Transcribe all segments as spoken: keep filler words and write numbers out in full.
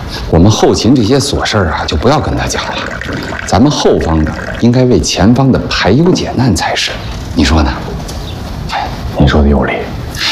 我们后勤这些琐事儿啊，就不要跟他讲了。咱们后方的应该为前方的排忧解难才是，你说呢？ 你说的有理。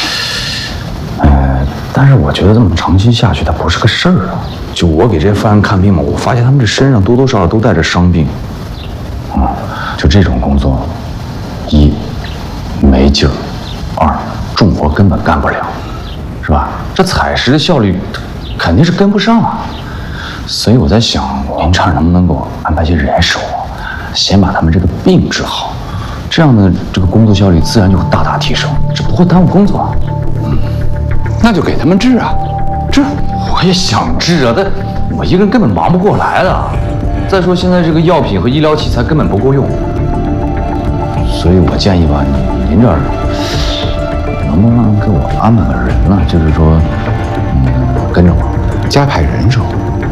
呃，但是我觉得这么长期下去，它不是个事儿啊。就我给这些犯人看病嘛，我发现他们这身上多多少少都带着伤病。啊、嗯，就这种工作，一没劲儿，二重活根本干不了，是吧？这采石的效率肯定是跟不上啊。所以我在想，您这儿能不能给我安排些人手，先把他们这个病治好，这样呢，这个工作效率自然就会大大提升，这不会耽误工作啊。 嗯，那就给他们治啊，治。 我也想治啊，但我一个人根本忙不过来的。再说现在这个药品和医疗器材根本不够用，所以我建议吧，您您这儿能不能给我安排个人呢？就是说，嗯，跟着我， 加派人手。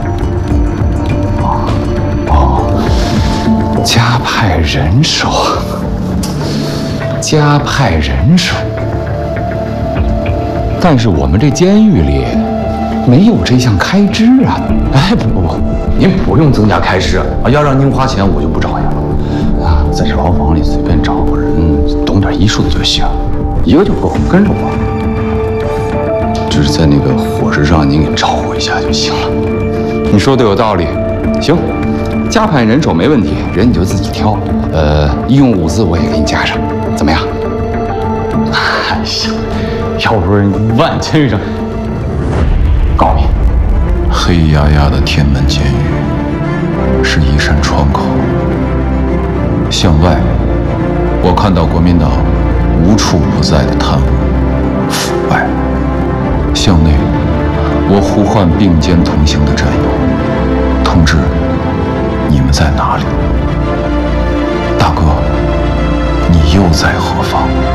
哦哦， 加派人手，加派人手。但是我们这监狱里没有这项开支啊！ 哎，不不不，您不用增加开支啊！要让您花钱，我就不找您了。啊，在这牢房里随便找个人，懂点医术的就行，一个就够，跟着我。就是在那个伙食上，您给照顾一下就行了。 你说的有道理，行，加派人手没问题，人你就自己挑。呃，医用物资我也给你加上，怎么样？ 哎呀，要不是万千遇上。告你， 黑压压的天门监狱是一扇窗口，向外，我看到国民党无处不在的贪污腐败；向内，我呼唤并肩同行的战友，同志，你们在哪里？大哥，你又在何方？